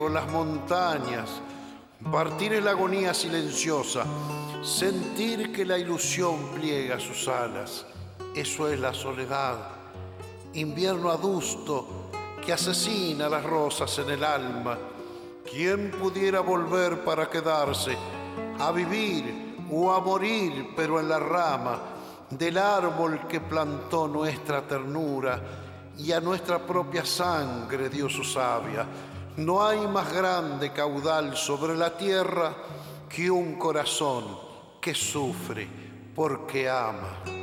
Con las montañas, partir en la agonía silenciosa, sentir que la ilusión pliega sus alas. Eso es la soledad, invierno adusto que asesina las rosas en el alma. ¿Quién pudiera volver para quedarse, a vivir o a morir, pero en la rama del árbol que plantó nuestra ternura y a nuestra propia sangre dio su savia? No hay más grande caudal sobre la tierra que un corazón que sufre porque ama.